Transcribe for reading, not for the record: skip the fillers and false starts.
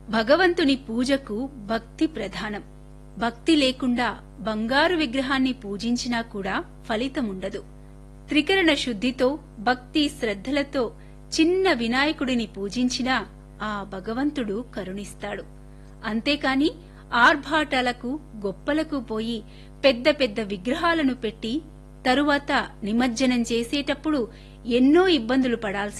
భగవంతుని పూజకు భక్తి ప్రధానం. భక్తి లేకుండా బంగారు విగ్రహాన్ని పూజించినా కూడా ఫలితముండదు. త్రికరణ శుద్ధితో భక్తి శ్రద్ధలతో చిన్న వినాయకుడిని పూజించినా ఆ భగవంతుడు కరుణిస్తాడు. అంతేకాని ఆర్భాటాలకు గొప్పలకు పోయి పెద్ద పెద్ద విగ్రహాలను పెట్టి తరువాత నిమజ్జనం చేసేటప్పుడు ఎన్నో ఇబ్బందులు పడాల్సి